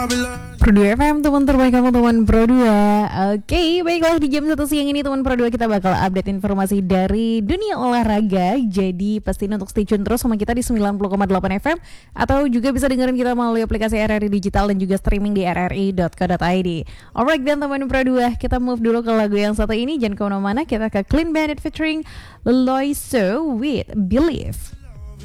Pro 2 FM, teman terbaik kamu, teman Pro 2. Oke, baiklah, di jam 1 siang ini teman Pro 2 kita bakal update informasi dari dunia olahraga. Jadi pastiin untuk stay tune terus sama kita di 90,8 FM, atau juga bisa dengerin kita melalui aplikasi RRI Digital dan juga streaming di rri.co.id. Alright, dan teman Pro 2, kita move dulu ke lagu yang satu ini. Jangan kemana-mana, kita ke Clean Bandit featuring Loiso with Believe.